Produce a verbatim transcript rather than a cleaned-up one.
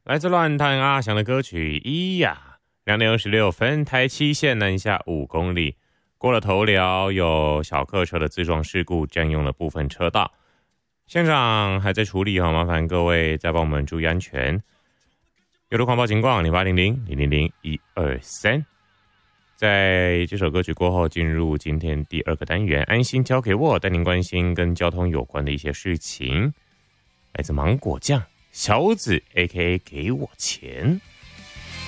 来自乱弹阿翔的歌曲《咿呀》，两点二十六分，台七线南下五公里，过了头寮，有小客车的自撞事故占用了部分车道，现场还在处理，好，麻烦各位再帮我们注意安全。有的狂暴情况零八零零零零零一二三。在这首歌曲过后，进入今天第二个单元，安心交给我，带您关心跟交通有关的一些事情。来自芒果酱小子 A K A 给我钱。